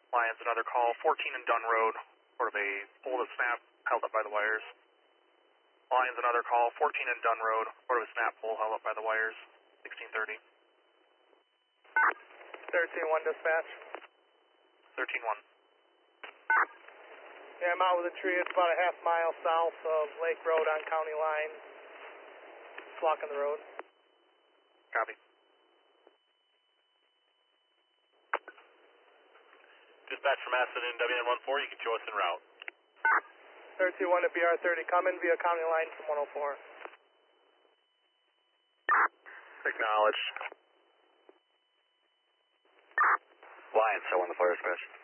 Lions, another call, 14 and Dunn Road, sort of a pull to snap held up by the wires. Lions, another call, 14 and Dunn Road, sort of a snap pull held up by the wires, 1630. 13-1 dispatch. 13-1. Yeah, I'm out with a tree. It's about a half mile south of Lake Road on County Line. It's blocking the road. Copy. Dispatch from Aston WN14, you can show us en route. 13-1 to BR30, coming via County Line from 104. Acknowledged. Lions, so on the fire dispatch.